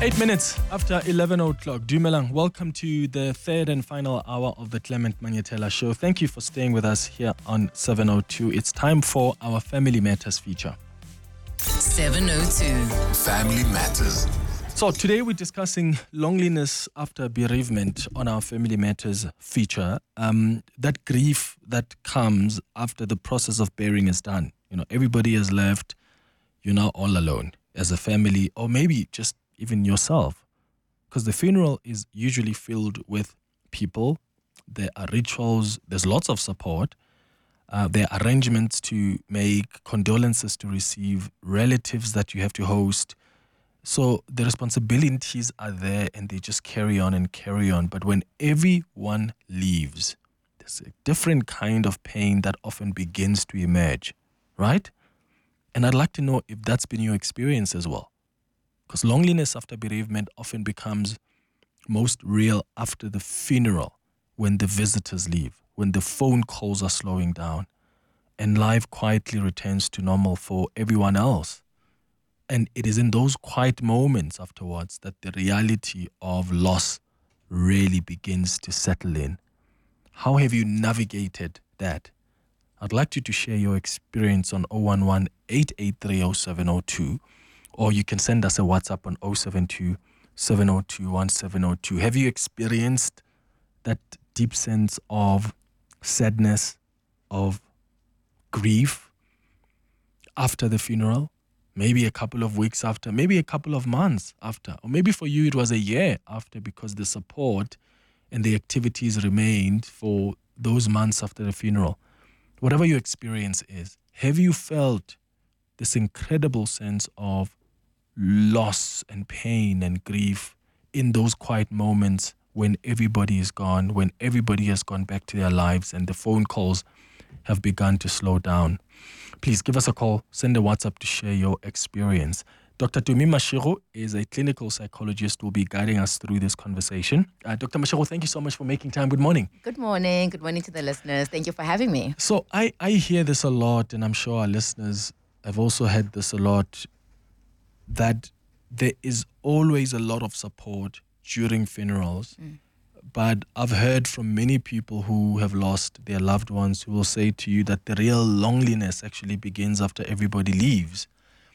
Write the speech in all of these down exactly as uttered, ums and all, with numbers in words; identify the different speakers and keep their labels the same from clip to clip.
Speaker 1: Eight minutes after eleven o'clock. Dumelang, welcome to the third and final hour of the Clement Manyetela Show. Thank you for staying with us here on seven oh two. It's time for our Family Matters feature.
Speaker 2: seven oh two.
Speaker 3: Family Matters.
Speaker 1: So today we're discussing loneliness after bereavement on our Family Matters feature. Um, that grief that comes after the process of burying is done. You know, everybody has left. You're now all alone as a family, or maybe just even yourself, because the funeral is usually filled with people. There are rituals, there's lots of support, uh, there are arrangements to make, condolences to receive, relatives that you have to host. So the responsibilities are there and they just carry on and carry on. But when everyone leaves, there's a different kind of pain that often begins to emerge, right? And I'd like to know if that's been your experience as well. Because loneliness after bereavement often becomes most real after the funeral, when the visitors leave, when the phone calls are slowing down, and life quietly returns to normal for everyone else. And it is in those quiet moments afterwards that the reality of loss really begins to settle in. How have you navigated that? I'd like you to share your experience on zero one one, eight eight three, zero seven zero two. Or you can send us a WhatsApp on zero seven two, seven zero two, one seven zero two. Have you experienced that deep sense of sadness, of grief after the funeral? Maybe a couple of weeks after, maybe a couple of months after. Or maybe for you it was a year after, because the support and the activities remained for those months after the funeral. Whatever your experience is, have you felt this incredible sense of loss and pain and grief in those quiet moments when everybody is gone, when everybody has gone back to their lives and the phone calls have begun to slow down? Please give us a call, send a WhatsApp to share your experience. Doctor Tumi Mashego is a clinical psychologist who will be guiding us through this conversation. Uh, Doctor Mashego, thank you so much for making time. Good morning.
Speaker 2: Good morning. Good morning to the listeners. Thank you for having me.
Speaker 1: So I, I hear this a lot, and I'm sure our listeners have also heard this a lot, that there is always a lot of support during funerals. Mm. But I've heard from many people who have lost their loved ones who will say to you that the real loneliness actually begins after everybody leaves.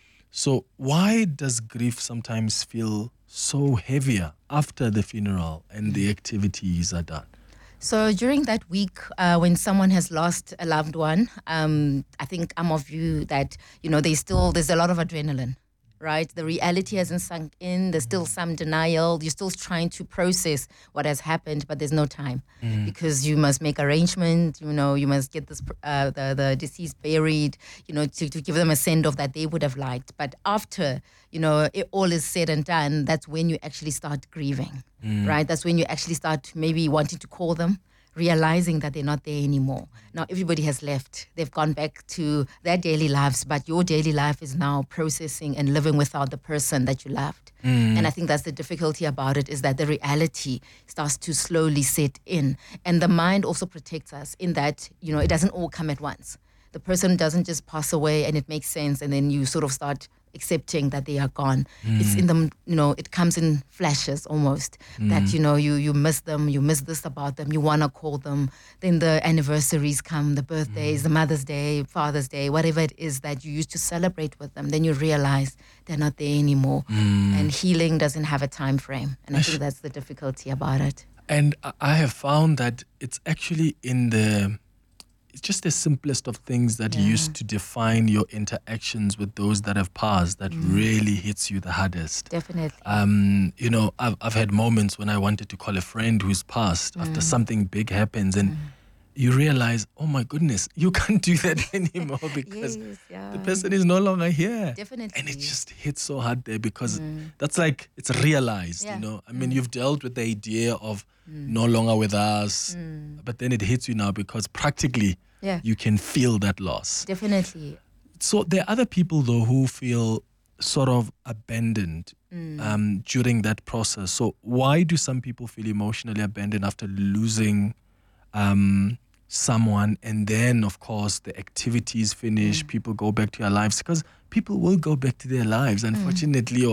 Speaker 1: So why does grief sometimes feel so heavier after the funeral and the activities are done?
Speaker 2: So during that week, uh, when someone has lost a loved one, um, I think I'm of view that, you know, there's still, there's a lot of adrenaline, right? The reality hasn't sunk in. There's still some denial. You're still trying to process what has happened, but there's no time mm. because you must make arrangements. You know, you must get this uh, the the deceased buried. You know, to, to give them a send off that they would have liked. But after, you know, it all is said and done, that's when you actually start grieving, mm. right? That's when you actually start maybe wanting to call them, realizing that they're not there anymore. Now everybody has left. They've gone back to their daily lives, but your daily life is now processing and living without the person that you loved. Mm. And I think that's the difficulty about it, is that the reality starts to slowly set in. And the mind also protects us in that, you know, it doesn't all come at once. The person doesn't just pass away and it makes sense and then you sort of start accepting that they are gone. Mm. It's in them, you know, it comes in flashes almost, mm. that, you know, you you miss them, you miss this about them, you want to call them. Then the anniversaries come, the birthdays, mm. the Mother's Day, Father's Day, whatever it is that you used to celebrate with them. Then you realize they're not there anymore. Mm. And healing doesn't have a time frame. And I think that's the difficulty about it.
Speaker 1: And I have found that it's actually in the... It's just the simplest of things that yeah. used to define your interactions with those that have passed that mm. really hits you the hardest.
Speaker 2: Definitely.
Speaker 1: Um, you know, I've I've had moments when I wanted to call a friend who's passed mm. after something big happens, and mm. you realize, oh my goodness, you can't do that anymore because
Speaker 2: yes, yeah.
Speaker 1: the person is no longer here.
Speaker 2: Definitely.
Speaker 1: And it just hits so hard there because mm. that's like, it's realized, yeah. you know. I mean, mm. you've dealt with the idea of mm. no longer with us, mm. but then it hits you now because practically, yeah. you can feel that loss.
Speaker 2: Definitely.
Speaker 1: So there are other people, though, who feel sort of abandoned mm. um, during that process. So why do some people feel emotionally abandoned after losing um, someone? And then, of course, the activities finish, mm. people go back to their lives. Because people will go back to their lives, unfortunately, mm. or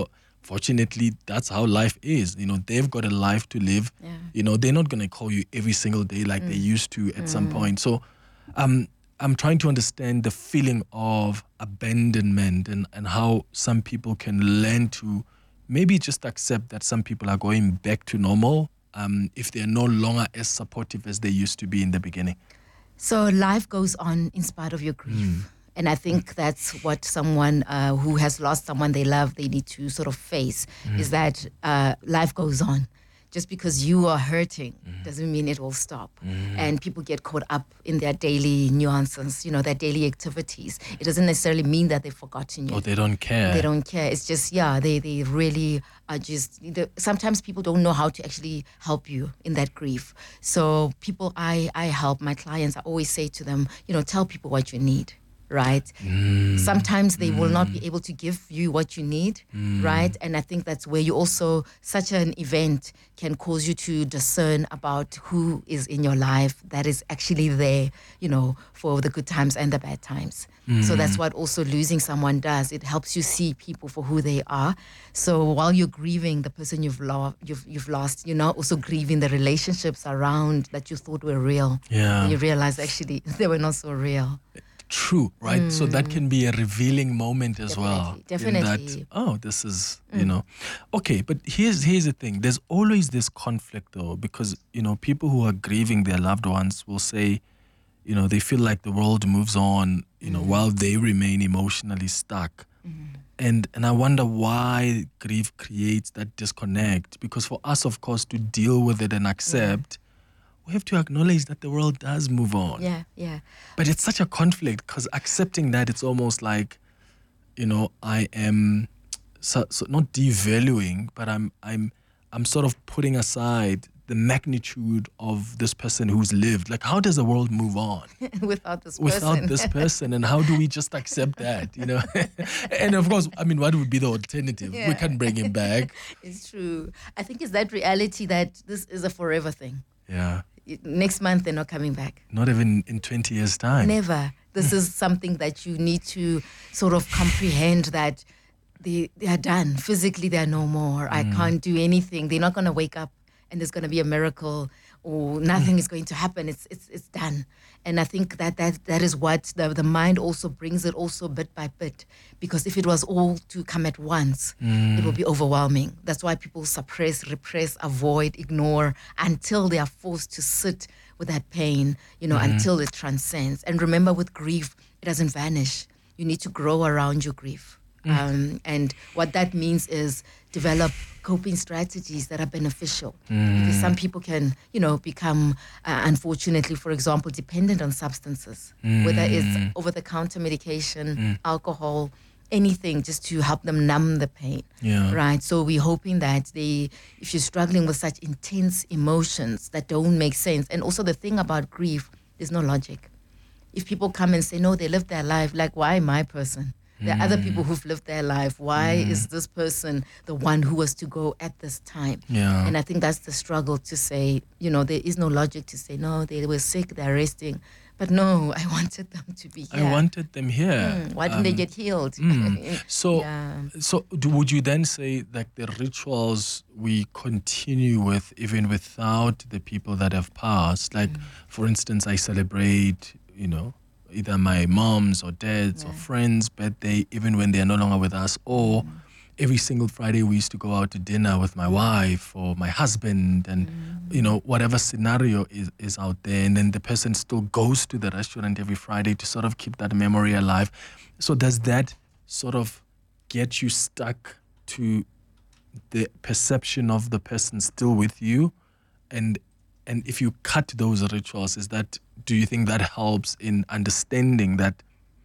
Speaker 1: fortunately, that's how life is. You know, they've got a life to live.
Speaker 2: Yeah.
Speaker 1: You know, they're not going to call you every single day like they used to at some point. So um, I'm trying to understand the feeling of abandonment and, and how some people can learn to maybe just accept that some people are going back to normal um, if they're no longer as supportive as they used to be in the beginning.
Speaker 2: So life goes on in spite of your grief. And I think that's what someone uh, who has lost someone they love, they need to sort of face, is that uh, life goes on. Just because you are hurting doesn't mean it will stop. And people get caught up in their daily nuances, you know, their daily activities. It doesn't necessarily mean that they've forgotten you.
Speaker 1: Or they don't care.
Speaker 2: They don't care. It's just, yeah, they, they really are just, the, sometimes people don't know how to actually help you in that grief. So people I, I help, my clients, I always say to them, you know, tell people what you need. Right?
Speaker 1: Mm.
Speaker 2: Sometimes they
Speaker 1: mm.
Speaker 2: will not be able to give you what you need, mm. right? And I think that's where you also, such an event can cause you to discern about who is in your life that is actually there, you know, for the good times and the bad times. Mm. So that's what also losing someone does. It helps you see people for who they are. So while you're grieving the person you've, lo- you've, you've lost, you're now also grieving the relationships around that you thought were real.
Speaker 1: Yeah.
Speaker 2: And you realize actually they were not so real.
Speaker 1: True, right? Mm. So that can be a revealing moment as
Speaker 2: definitely,
Speaker 1: well.
Speaker 2: Definitely.
Speaker 1: In that, oh, this is, mm. you know. Okay, but here's here's the thing. There's always this conflict though, because, you know, people who are grieving their loved ones will say, you know, they feel like the world moves on, you know, mm. while they remain emotionally stuck. Mm. And and I wonder why grief creates that disconnect. Because for us, of course, to deal with it and accept, we have to acknowledge that the world does move on.
Speaker 2: Yeah, yeah.
Speaker 1: But it's such a conflict because accepting that, it's almost like, you know, I am so, so not devaluing, but I'm I'm I'm sort of putting aside the magnitude of this person who's lived. Like, how does the world move on
Speaker 2: without this person?
Speaker 1: Without this person, and how do we just accept that? You know, and of course, I mean, what would be the alternative? Yeah. We can't bring him back.
Speaker 2: It's true. I think it's that reality that this is a forever thing.
Speaker 1: Yeah.
Speaker 2: Next month, they're not coming back.
Speaker 1: Not even in twenty years' time.
Speaker 2: Never. This is something that you need to sort of comprehend that they, they are done. Physically, they're no more. Mm. I can't do anything. They're not going to wake up and there's going to be a miracle or nothing mm. is going to happen. It's it's it's done. And I think that that, that is what the, the mind also brings it also bit by bit. Because if it was all to come at once, mm. it will be overwhelming. That's why people suppress, repress, avoid, ignore until they are forced to sit with that pain, you know, mm. until it transcends. And remember, with grief, it doesn't vanish. You need to grow around your grief. Mm. Um, and what that means is develop coping strategies that are beneficial. Mm. Because some people can, you know, become, uh, unfortunately, for example, dependent on substances, mm. whether it's over-the-counter medication, mm. alcohol, anything just to help them numb the pain,
Speaker 1: yeah.
Speaker 2: right? So we're hoping that they, if you're struggling with such intense emotions that don't make sense, and also the thing about grief, there's no logic. If people come and say, no, they lived their life, like, why my person? There are mm. other people who've lived their life. Why mm. is this person the one who was to go at this time?
Speaker 1: Yeah.
Speaker 2: And I think that's the struggle to say, you know, there is no logic to say, no, they were sick, they're resting. But no, I wanted them to be here.
Speaker 1: I wanted them here.
Speaker 2: Mm. Why didn't um, they get healed?
Speaker 1: Mm. So,
Speaker 2: yeah.
Speaker 1: so do, would you then say that the rituals we continue with even without the people that have passed? Like, mm. for instance, I celebrate, you know, either my mom's or dad's yeah. or friends' birthday, even when they're no longer with us. Or mm. every single Friday we used to go out to dinner with my wife or my husband, and mm. you know, whatever scenario is, is out there. And then the person still goes to the restaurant every Friday to sort of keep that memory alive. So does that sort of get you stuck to the perception of the person still with you? And and if you cut those rituals, is that, do you think that helps in understanding that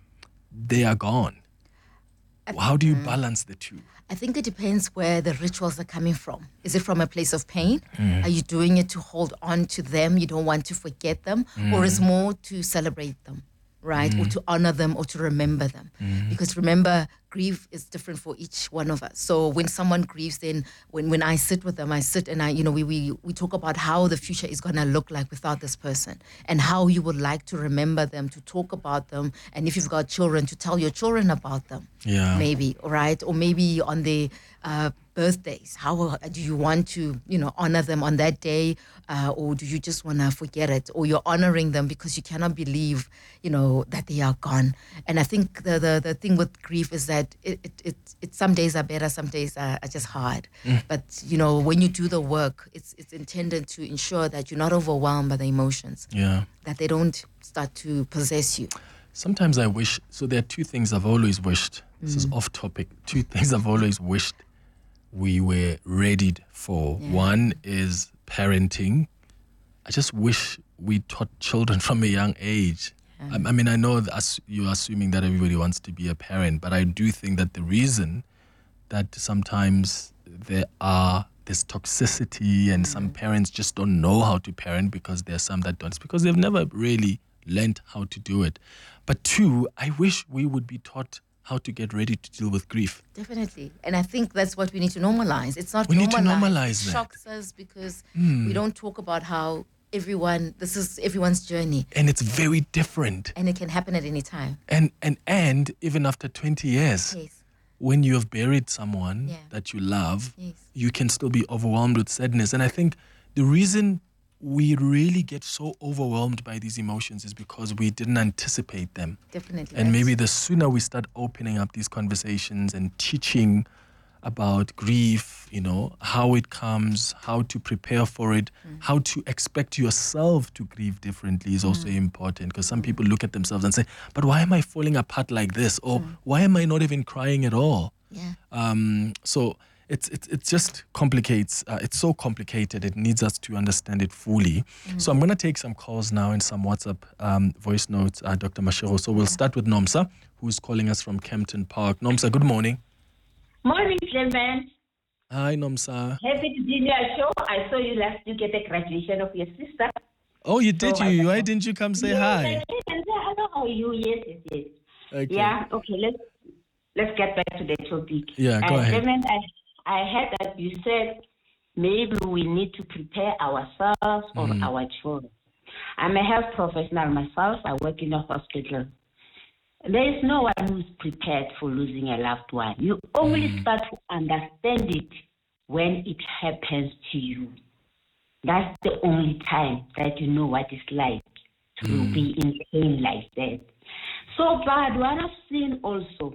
Speaker 1: they are gone? How do you balance the two?
Speaker 2: I think it depends where the rituals are coming from. Is it from a place of pain?
Speaker 1: Mm.
Speaker 2: Are you doing it to hold on to them? You don't want to forget them? Mm. Or is more to celebrate them, right? Mm. Or to honor them or to remember them?
Speaker 1: Mm.
Speaker 2: Because remember, grief is different for each one of us. So when someone grieves, then when, when I sit with them, I sit and I, you know, we we, we talk about how the future is going to look like without this person and how you would like to remember them, to talk about them. And if you've got children, to tell your children about them.
Speaker 1: Yeah.
Speaker 2: Maybe, right? Or maybe on their uh, birthdays. How do you want to, you know, honor them on that day? Uh, or do you just want to forget it? Or you're honoring them because you cannot believe, you know, that they are gone. And I think the the, the thing with grief is that it, it, it, it some days are better, some days are, are just hard. Mm. But, you know, when you do the work, it's it's intended to ensure that you're not overwhelmed by the emotions.
Speaker 1: Yeah.
Speaker 2: That they don't start to possess you.
Speaker 1: Sometimes I wish, so there are two things I've always wished. This mm. is off topic. Two things I've always wished we were readied for. Yeah. One is parenting. I just wish we taught children from a young age. Yeah. I, I mean, I know that you're assuming that everybody wants to be a parent, but I do think that the reason that sometimes there are this toxicity and mm. some parents just don't know how to parent because there are some that don't. It's because they've never really learned how to do it. But two, I wish we would be taught how to get ready to deal with grief.
Speaker 2: Definitely. And I think that's what we need to normalize. It's not
Speaker 1: we
Speaker 2: normalized.
Speaker 1: need to normalize that.
Speaker 2: It shocks us because mm. we don't talk about how everyone, this is everyone's journey.
Speaker 1: And it's very different.
Speaker 2: And it can happen at any time.
Speaker 1: And and, and even after twenty years,
Speaker 2: yes.
Speaker 1: when you have buried someone
Speaker 2: yeah.
Speaker 1: that you love,
Speaker 2: yes.
Speaker 1: you can still be overwhelmed with sadness. And I think the reason we really get so overwhelmed by these emotions is because we didn't anticipate them.
Speaker 2: Definitely.
Speaker 1: And maybe the sooner we start opening up these conversations and teaching about grief, you know, how it comes, how to prepare for it, mm. how to expect yourself to grieve differently is also mm. important, because some people look at themselves and say, but why am I falling apart like this? Or mm. why am I not even crying at all?
Speaker 2: Yeah.
Speaker 1: Um, so It's it's it just complicates. Uh, it's so complicated. It needs us to understand it fully. Mm. So I'm going to take some calls now and some WhatsApp um, voice notes, uh, Doctor Mashego. So we'll start with Nomsa, who's calling us from Kempton Park. Nomsa, good morning.
Speaker 3: Morning, gentlemen.
Speaker 1: Hi, Nomsa.
Speaker 3: Happy to be in your show. I saw you last week at the graduation of your sister.
Speaker 1: Oh, you did? So you? Why didn't you come say
Speaker 3: yes,
Speaker 1: hi?
Speaker 3: I did. And say hello. How are you? Yes, yes, yes.
Speaker 1: Okay.
Speaker 3: Yeah. Okay. Let's let's get back to the topic.
Speaker 1: Yeah. Go
Speaker 3: uh,
Speaker 1: ahead.
Speaker 3: Gentlemen, I, I heard that you said maybe we need to prepare ourselves or mm. our children. I'm a health professional myself. I work in a hospital. There is no one who's prepared for losing a loved one. You only mm. start to understand it when it happens to you. That's the only time that you know what it's like to mm. be in pain like that. So, but what I've seen also,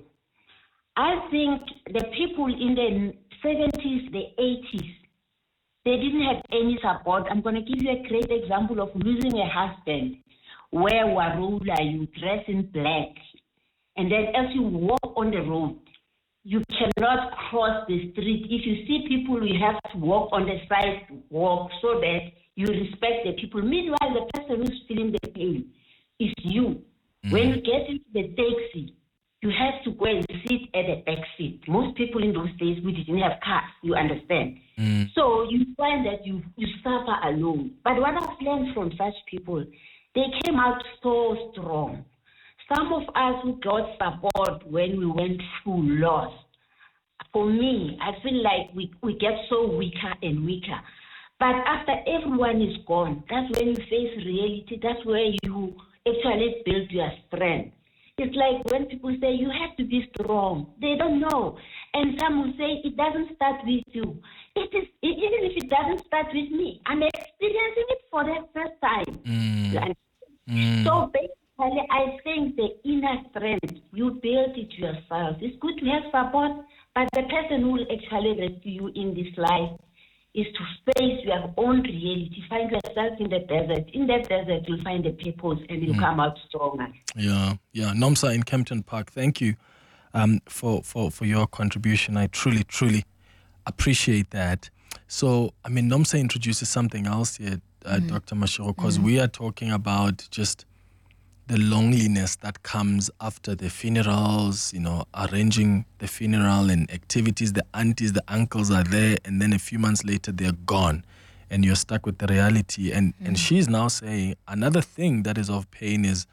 Speaker 3: I think the people in the seventies, the eighties, they didn't have any support. I'm going to give you a great example of losing a husband, where Warula, you dress in black, and then as you walk on the road, you cannot cross the street. If you see people, you have to walk on the sidewalk so that you respect the people. Meanwhile, the person who's feeling the pain is you. Mm. When you get into the taxi, you have to go and sit at the back seat. Most people in those days, we didn't have cars, you understand. Mm. So you find that you, you suffer alone. But what I've learned from such people, they came out so strong. Some of us who got support when we went through loss, for me, I feel like we, we get so weaker and weaker. But after everyone is gone, that's when you face reality. That's where you actually build your strength. It's like when people say you have to be strong, they don't know. And some will say it doesn't start with you. It is, even if it doesn't start with me, I'm experiencing it for the first time. Mm. Mm. So basically, I think the inner strength, you build it yourself. It's good to have support, but the person who will actually rescue you in this life is to face your own reality. Find yourself in the desert. In that desert, you'll find the purpose and you'll mm. come out stronger.
Speaker 1: Yeah, yeah. Nomsa in Kempton Park, thank you um, for, for, for your contribution. I truly, truly appreciate that. So, I mean, Nomsa introduces something else here, uh, mm. Doctor Mashego, because mm. we are talking about just the loneliness that comes after the funerals, you know, arranging the funeral and activities. The aunties, the uncles are there, and then a few months later, they're gone, and you're stuck with the reality. And, mm. and she's now saying another thing that is of pain is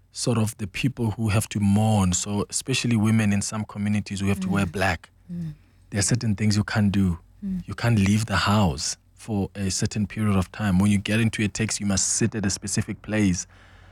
Speaker 1: sort of the people who have to mourn. So especially women in some communities who have to wear black.
Speaker 2: Mm.
Speaker 1: There are certain things you can't do.
Speaker 2: Mm.
Speaker 1: You can't leave the house for a certain period of time. When you get into a taxi, you must sit at a specific place.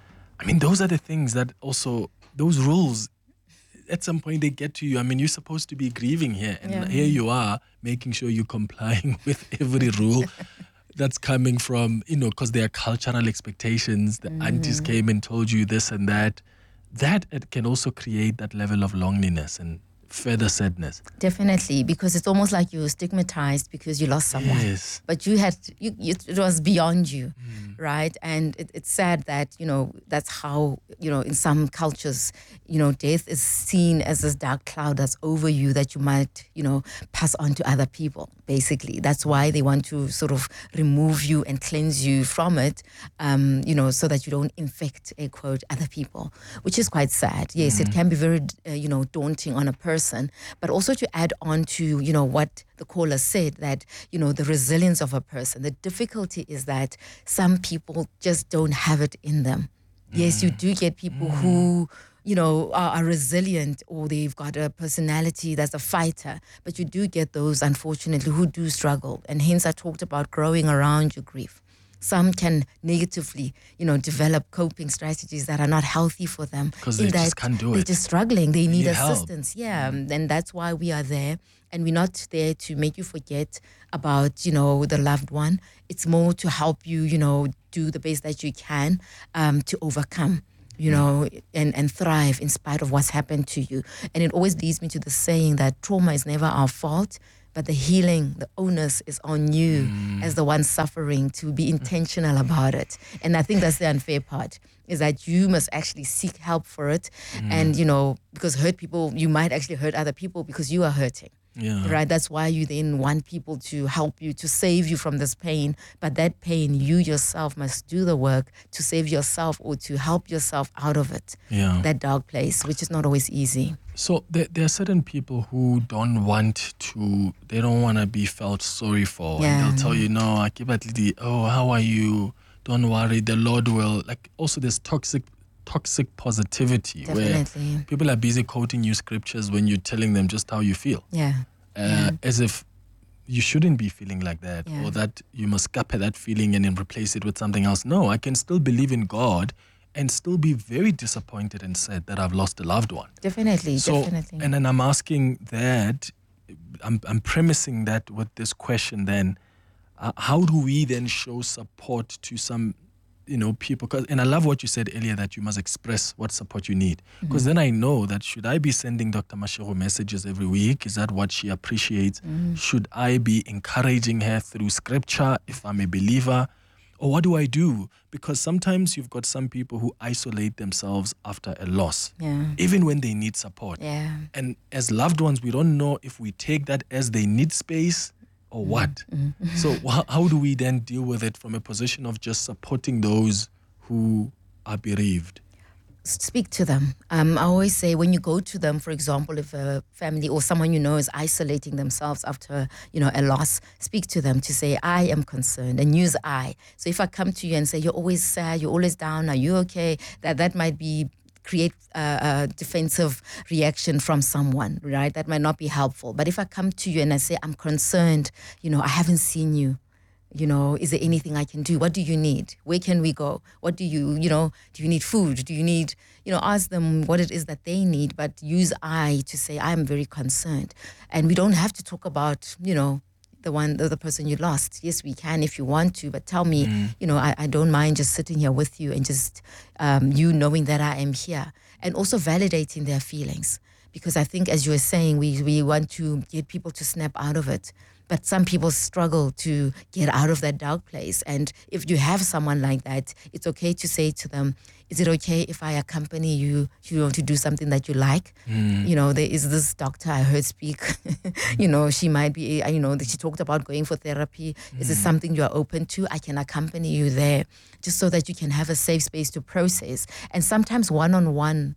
Speaker 1: I mean, those are the things that also, those rules, at some point they get to you. I mean, you're supposed to be grieving here. And
Speaker 2: Yeah.
Speaker 1: here you are making sure you're complying with every rule that's coming from, you know, because there are cultural expectations. The aunties came and told you this and that. That it can also create that level of loneliness and further sadness.
Speaker 2: Definitely, because it's almost like you're stigmatized because you lost someone.
Speaker 1: Yes.
Speaker 2: But you had, you, you, it was beyond you, right? And it, it's sad that, you know, that's how, you know, in some cultures, you know, death is seen as this dark cloud that's over you that you might, you know, pass on to other people, basically. That's why they want to sort of remove you and cleanse you from it, um, you know, so that you don't infect, a quote, other people, which is quite sad. Yes, it can be very, uh, you know, daunting on a person. But also to add on to, you know, what the caller said, that, you know, the resilience of a person. The difficulty is that some people just don't have it in them. Mm. Yes, you do get people mm. who, you know, are, are resilient, or they've got a personality that's a fighter. But you do get those, unfortunately, who do struggle. And hence I talked about growing around your grief. Some can negatively, you know, develop coping strategies that are not healthy for them.
Speaker 1: Because they just can't do it.
Speaker 2: They're just struggling. They, they need, need assistance.
Speaker 1: Help.
Speaker 2: Yeah, mm. and that's why we are there. And we're not there to make you forget about, you know, the loved one. It's more to help you, you know, do the best that you can um, to overcome, you know, and, and thrive in spite of what's happened to you. And it always leads me to the saying that trauma is never our fault, but the healing, the onus is on you mm. as the one suffering to be intentional about it. And I think that's the unfair part, is that you must actually seek help for it. Mm. And, you know, because hurt people, you might actually hurt other people because you are hurting.
Speaker 1: Yeah.
Speaker 2: Right? That's why you then want people to help you, to save you from this pain. But that pain, you yourself must do the work to save yourself or to help yourself out of it.
Speaker 1: Yeah.
Speaker 2: That dark place, which is not always easy.
Speaker 1: So there, there are certain people who don't want to, they don't want to be felt sorry for.
Speaker 2: Yeah.
Speaker 1: And they'll tell you, no, I keep at the, oh, how are you? Don't worry, the Lord will. Like, also there's toxic toxic positivity.
Speaker 2: Definitely.
Speaker 1: Where people are busy quoting you scriptures when you're telling them just how you feel.
Speaker 2: Yeah.
Speaker 1: Uh,
Speaker 2: yeah.
Speaker 1: As if you shouldn't be feeling like that,
Speaker 2: yeah.
Speaker 1: or that you must scupper that feeling and then replace it with something else. No, I can still believe in God and still be very disappointed and sad that I've lost a loved one.
Speaker 2: Definitely,
Speaker 1: so,
Speaker 2: definitely.
Speaker 1: And then I'm asking that, I'm, I'm premising that with this question then, uh, how do we then show support to some, you know, people? Cause, and I love what you said earlier, that you must express what support you need. Because mm-hmm. then I know that, should I be sending Doctor Mashego messages every week? Is that what she appreciates? Mm-hmm. Should I be encouraging her through scripture if I'm a believer? Or what do I do? Because sometimes you've got some people who isolate themselves after a loss,
Speaker 2: yeah.
Speaker 1: even when they need support.
Speaker 2: Yeah.
Speaker 1: And as loved ones, we don't know if we take that as they need space or what.
Speaker 2: Mm-hmm.
Speaker 1: So wh- how do we then deal with it from a position of just supporting those who are bereaved?
Speaker 2: Speak to them. Um, I always say, when you go to them, for example, if a family or someone you know is isolating themselves after, you know, a loss, speak to them to say, I am concerned, and use I. So if I come to you and say, you're always sad, you're always down, are you okay? That that might be create a, a defensive reaction from someone, right? That might not be helpful. But if I come to you and I say, I'm concerned, you know, I haven't seen you. You know, is there anything I can do? What do you need? Where can we go? What do you, you know, do you need food? Do you need, you know, ask them what it is that they need, but use I to say, I'm very concerned. And we don't have to talk about, you know, the one, the, the person you lost. Yes, we can if you want to, but tell me, mm. you know, I, I don't mind just sitting here with you and just um, you knowing that I am here, and also validating their feelings. Because I think, as you were saying, we, we want to get people to snap out of it. But some people struggle to get out of that dark place. And if you have someone like that, it's okay to say to them, is it okay if I accompany you, you know, to do something that you like? Mm. You know, there is this doctor I heard speak, you know, she might be, you know, she talked about going for therapy. Mm. Is it something you are open to? I can accompany you there, just so that you can have a safe space to process. And sometimes one-on-one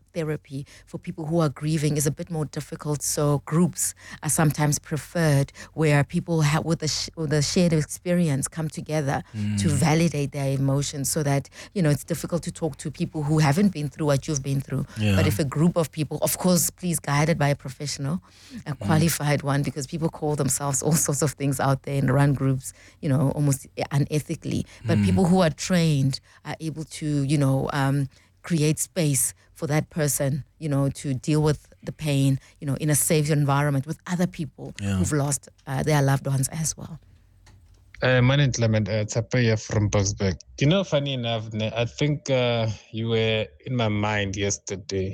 Speaker 2: therapy for people who are grieving is a bit more difficult. So groups are sometimes preferred, where people have, with, a sh- with a shared experience, come together mm. to validate their emotions, so that, you know, it's difficult to talk to people who haven't been through what you've been through.
Speaker 1: Yeah.
Speaker 2: But if a group of people, of course, please guided by a professional, a qualified mm. one, because people call themselves all sorts of things out there and run groups, you know, almost unethically. But mm. people who are trained are able to, you know, um, create space for that person, you know, to deal with the pain, you know, in a safe environment with other people yeah. who've lost uh, their loved ones as well.
Speaker 4: Uh, my name is Clement uh, Tapaya from Boksburg. You know, funny enough, I think uh, you were in my mind yesterday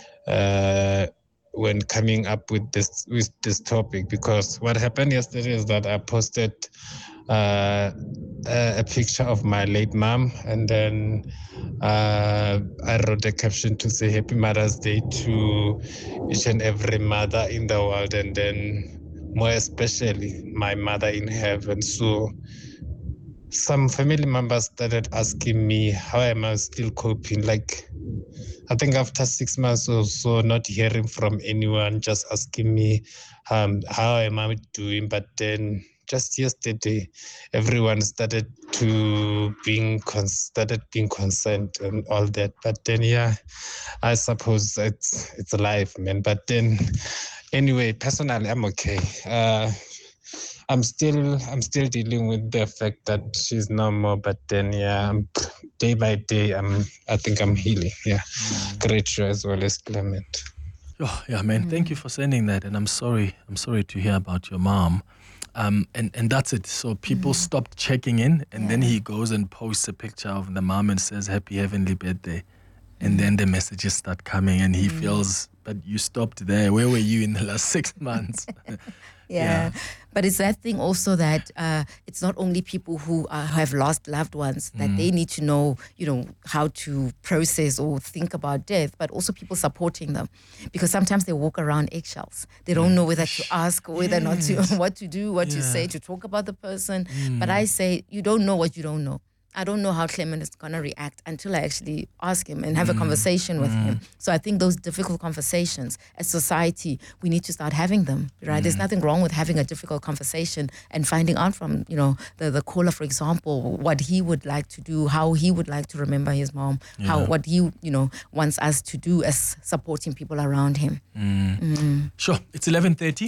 Speaker 4: uh, when coming up with this with this topic, because what happened yesterday is that I posted uh, a, a picture of my late mom, and then uh, I wrote a caption to say Happy Mother's Day to each and every mother in the world, and then more especially my mother in heaven. So some family members started asking me, how am I still coping? Like, I think after six months or so, not hearing from anyone, just asking me, um, how am I doing? But then just yesterday, everyone started to being con- started being concerned and all that. But then, yeah, I suppose it's it's life, man. But then, anyway, personally, I'm okay. Uh, I'm still I'm still dealing with the fact that she's no more. But then, yeah, I'm, day by day, I'm I think I'm healing. Yeah, mm. Grateful as well as Clement.
Speaker 1: Oh, yeah, man. Mm. Thank you for sending that, and I'm sorry. I'm sorry to hear about your mom. Um, and, and that's it. So people mm. stopped checking in, and yeah. then he goes and posts a picture of the mom and says, Happy Heavenly Birthday. And mm. then the messages start coming, and he mm. feels, but you stopped there. Where were you in the last six months?
Speaker 2: yeah. yeah. But it's that thing also that uh, it's not only people who uh, have lost loved ones that mm. they need to know, you know, how to process or think about death, but also people supporting them. Because sometimes they walk around eggshells. They don't know whether to ask or whether yes. not to, what to do, what yeah. to say, to talk about the person. Mm. But I say, you don't know what you don't know. I don't know how Clement is going to react until I actually ask him and have mm. a conversation with mm. him. So I think those difficult conversations as society, we need to start having them, right? Mm. There's nothing wrong with having a difficult conversation and finding out from, you know, the, the caller, for example, what he would like to do, how he would like to remember his mom, yeah. how what he, you know, wants us to do as supporting people around him.
Speaker 1: Mm. Mm. Sure. It's eleven thirty.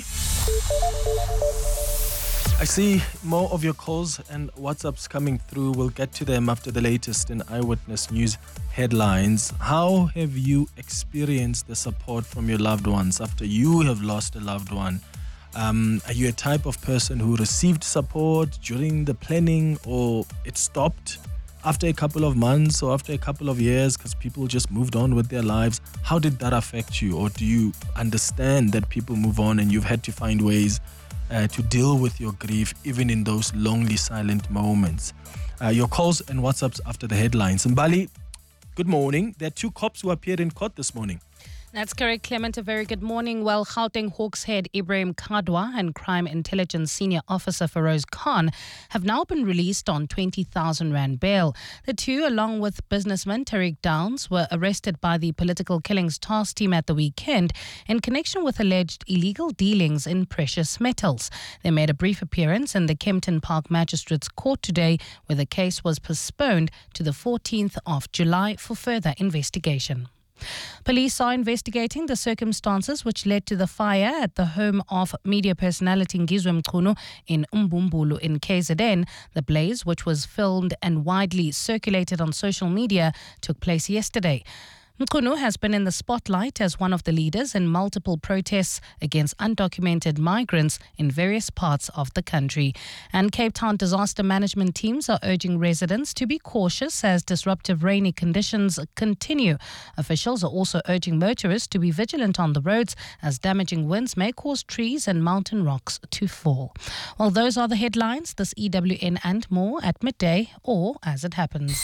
Speaker 1: I see more of your calls and WhatsApps coming through. We'll get to them after the latest in Eyewitness News headlines. How have you experienced the support from your loved ones after you have lost a loved one? Um, are you a type of person who received support during the planning, or it stopped after a couple of months or after a couple of years because people just moved on with their lives? How did that affect you? Or do you understand that people move on and you've had to find ways Uh, to deal with your grief, even in those lonely, silent moments? Uh, your calls and WhatsApps after the headlines. Mbali, good morning. There are two cops who appeared in court this morning.
Speaker 5: That's correct, Clement. A very good morning. Well, Gauteng Hawks head Ibrahim Kadwa and Crime Intelligence Senior Officer Feroz Khan have now been released on twenty thousand rand bail. The two, along with businessman Tariq Downs, were arrested by the Political Killings Task Team at the weekend in connection with alleged illegal dealings in precious metals. They made a brief appearance in the Kempton Park Magistrates Court today, where the case was postponed to the fourteenth of July for further investigation. Police are investigating the circumstances which led to the fire at the home of media personality Ngizwe Mchunu in Umbumbulu in K Z N. The blaze, which was filmed and widely circulated on social media, took place yesterday. Mchunu has been in the spotlight as one of the leaders in multiple protests against undocumented migrants in various parts of the country. And Cape Town disaster management teams are urging residents to be cautious as disruptive rainy conditions continue. Officials are also urging motorists to be vigilant on the roads as damaging winds may cause trees and mountain rocks to fall. Well, those are the headlines. This E W N and more at midday or as it happens.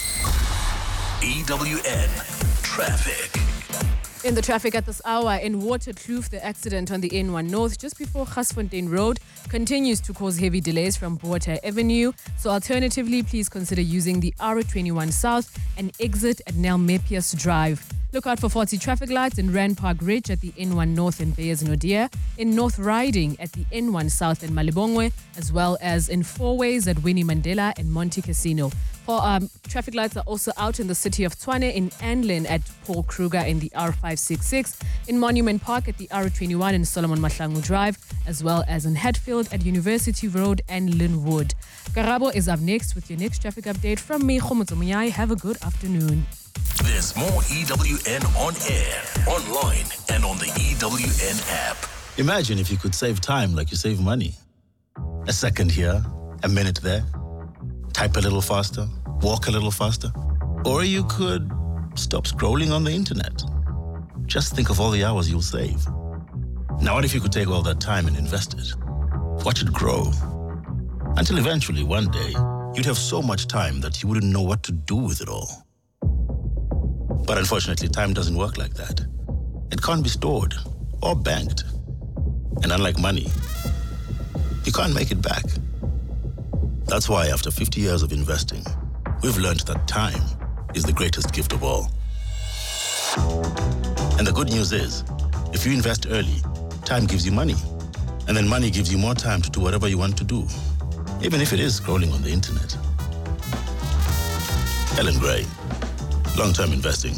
Speaker 6: E W N Traffic.
Speaker 7: In the traffic at this hour, in Waterkloof, the accident on the N one North just before Gasfontein Road continues to cause heavy delays from Boerta Avenue. So alternatively, please consider using the R twenty-one South and exit at Nelmepius Drive. Look out for faulty traffic lights in Rand Park Ridge at the N one North in Beyers Nodia, in North Riding at the N one South in Malibongwe, as well as in Four Ways at Winnie Mandela and Monte Casino. For, um, traffic lights are also out in the city of Tshwane, in Anlin at Paul Kruger in the R five sixty-six, in Monument Park at the R twenty-one in Solomon Mahlangu Drive, as well as in Hatfield at University Road and Linwood. Karabo is up next with your next traffic update from me, Khomotso Munyai. Have a good afternoon.
Speaker 6: There's more E W N on air, online, and on the E W N app.
Speaker 8: Imagine if you could save time like you save money. A second here, a minute there. Type a little faster, walk a little faster. Or you could stop scrolling on the internet. Just think of all the hours you'll save. Now what if you could take all that time and invest it? Watch it grow. Until eventually, one day, you'd have so much time that you wouldn't know what to do with it all. But unfortunately, time doesn't work like that. It can't be stored or banked. And unlike money, you can't make it back. That's why after fifty years of investing, we've learned that time is the greatest gift of all. And the good news is, if you invest early, time gives you money. And then money gives you more time to do whatever you want to do, even if it is scrolling on the internet. Ellen Gray, long-term investing.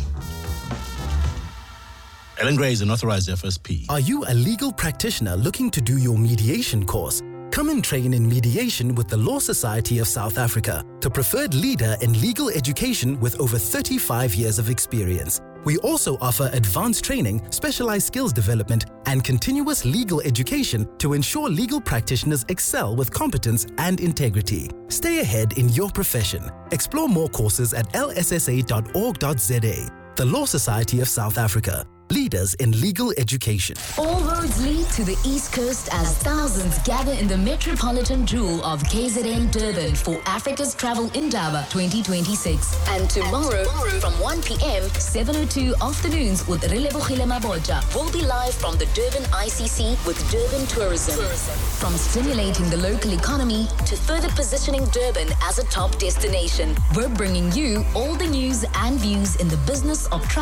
Speaker 8: Ellen Gray is an authorized F S P.
Speaker 9: Are you a legal practitioner looking to do your mediation course? Come and train in mediation with the Law Society of South Africa, the preferred leader in legal education with over thirty-five years of experience. We also offer advanced training, specialized skills development, and continuous legal education to ensure legal practitioners excel with competence and integrity. Stay ahead in your profession. Explore more courses at l s s a dot org dot z a. The Law Society of South Africa. Leaders in legal education.
Speaker 10: All roads lead to the East Coast as thousands gather in the metropolitan jewel of K Z N Durban for Africa's Travel Indaba twenty twenty-six. And tomorrow, from one p m, seven oh two afternoons with Relebogile Mabotja will be live from the Durban I C C with Durban Tourism. From stimulating the local economy to further positioning Durban as a top destination, we're bringing you all the news and views in the business of travel.